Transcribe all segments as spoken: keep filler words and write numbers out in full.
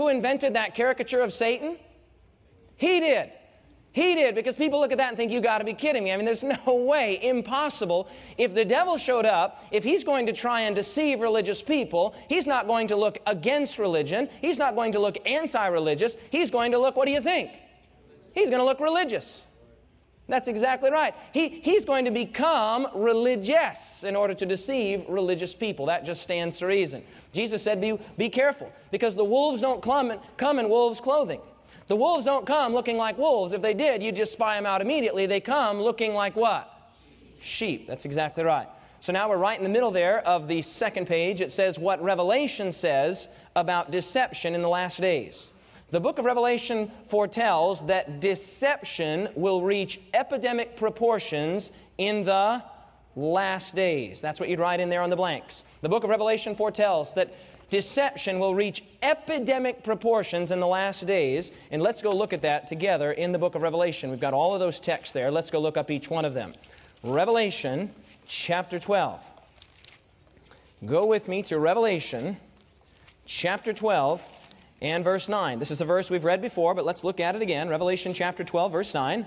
invented that caricature of Satan? He did. He did, because people look at that and think, you got to be kidding me. I mean, there's no way, impossible. If the devil showed up, if he's going to try and deceive religious people, he's not going to look against religion. He's not going to look anti-religious. He's going to look, what do you think? He's going to look religious. That's exactly right. He, he's going to become religious in order to deceive religious people. That just stands to reason. Jesus said, be, be careful, because the wolves don't come in, come in wolves' clothing. The wolves don't come looking like wolves. If they did, you'd just spy them out immediately. They come looking like what? Sheep. That's exactly right. So now we're right in the middle there of the second page. It says what Revelation says about deception in the last days. The book of Revelation foretells that deception will reach epidemic proportions in the last days. That's what you'd write in there on the blanks. The book of Revelation foretells that deception will reach epidemic proportions in the last days. And let's go look at that together in the book of Revelation. We've got all of those texts there. Let's go look up each one of them. Revelation chapter twelve. Go with me to Revelation chapter twelve and verse nine. This is a verse we've read before, but let's look at it again. Revelation chapter twelve, verse nine.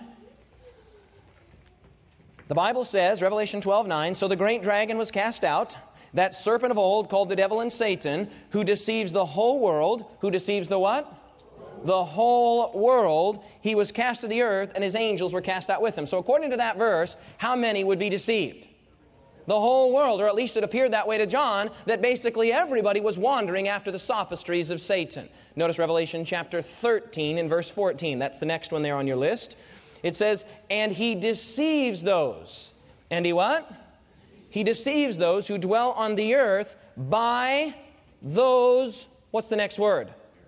The Bible says, Revelation twelve, nine, so the great dragon was cast out, that serpent of old called the devil and Satan, who deceives the whole world. Who deceives the what? The whole world. He was cast to the earth, and his angels were cast out with him. So according to that verse, how many would be deceived? The whole world, or at least it appeared that way to John, that basically everybody was wandering after the sophistries of Satan. Notice Revelation chapter thirteen and verse fourteen. That's the next one there on your list. It says, and he deceives those. And he what? He deceives those who dwell on the earth by those, what's the next word?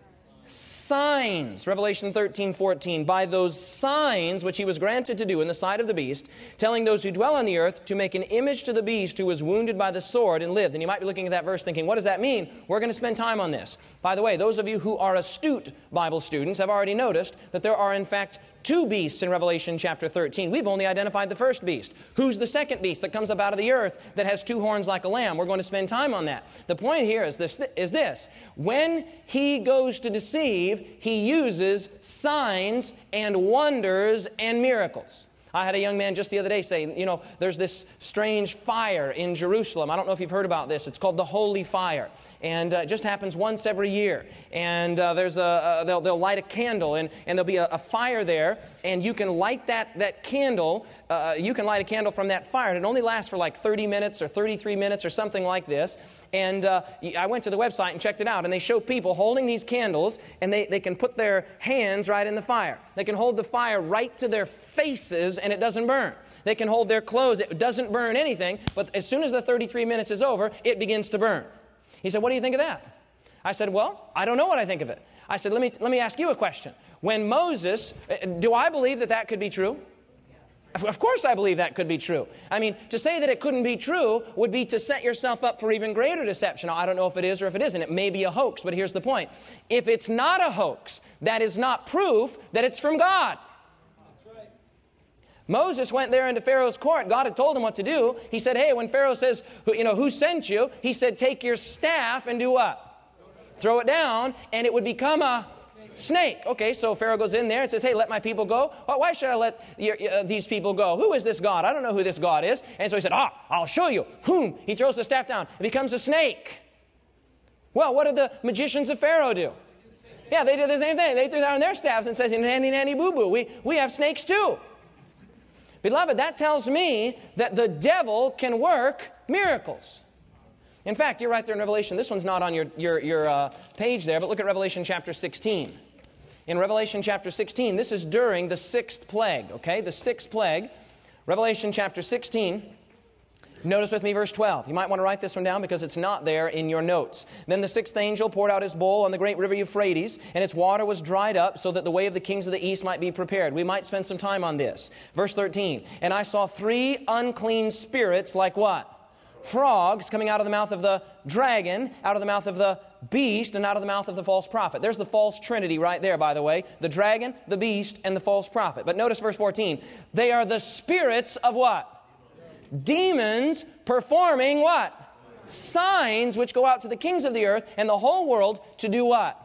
Signs. Revelation thirteen, fourteen. By those signs which he was granted to do in the sight of the beast, telling those who dwell on the earth to make an image to the beast who was wounded by the sword and lived. And you might be looking at that verse thinking, what does that mean? We're going to spend time on this. By the way, those of you who are astute Bible students have already noticed that there are in fact two beasts in Revelation chapter thirteen. We've only identified the first beast. Who's the second beast that comes up out of the earth that has two horns like a lamb? We're going to spend time on that. The point here is this, is this. When he goes to deceive, he uses signs and wonders and miracles. I had a young man just the other day say, you know, there's this strange fire in Jerusalem. I don't know if you've heard about this. It's called the Holy Fire. And uh, it just happens once every year. And uh, there's a, uh, they'll, they'll light a candle, and, and there'll be a, a fire there. And you can light that, that candle, uh, you can light a candle from that fire. And it only lasts for like thirty minutes or thirty-three minutes or something like this. And uh, I went to the website and checked it out. And they show people holding these candles, and they, they can put their hands right in the fire. They can hold the fire right to their faces, and it doesn't burn. They can hold their clothes. It doesn't burn anything. But as soon as the thirty-three minutes is over, it begins to burn. He said, what do you think of that? I said, well, I don't know what I think of it. I said, let me, let me ask you a question. When Moses, do I believe that that could be true? Of course I believe that could be true. I mean, to say that it couldn't be true would be to set yourself up for even greater deception. Now, I don't know if it is or if it isn't. It may be a hoax, but here's the point. If it's not a hoax, that is not proof that it's from God. Moses went there into Pharaoh's court. God had told him what to do. He said, hey, when Pharaoh says, you know, who sent you? He said, take your staff and do what? Throw it down, and it would become a snake. Okay, so Pharaoh goes in there and says, hey, let my people go. Well, why should I let your, uh, these people go? Who is this God? I don't know who this God is. And so he said, ah, I'll show you. Whom? He throws the staff down. It becomes a snake. Well, what did the magicians of Pharaoh do? Yeah, they did the same thing. They threw down their staffs and says, nanny, nanny, boo-boo. We, we have snakes too. Beloved, that tells me that the devil can work miracles. In fact, you're right there in Revelation. This one's not on your, your, your uh, page there, but look at Revelation chapter sixteen. In Revelation chapter sixteen, this is during the sixth plague, okay? The sixth plague. Revelation chapter sixteen. Notice with me verse twelve. You might want to write this one down because it's not there in your notes. Then the sixth angel poured out his bowl on the great river Euphrates, and its water was dried up so that the way of the kings of the east might be prepared. We might spend some time on this. Verse thirteen. And I saw three unclean spirits like what? Frogs coming out of the mouth of the dragon, out of the mouth of the beast, and out of the mouth of the false prophet. There's the false trinity right there, by the way. The dragon, the beast, and the false prophet. But notice verse fourteen. They are the spirits of what? Demons performing what? Signs which go out to the kings of the earth and the whole world to do what?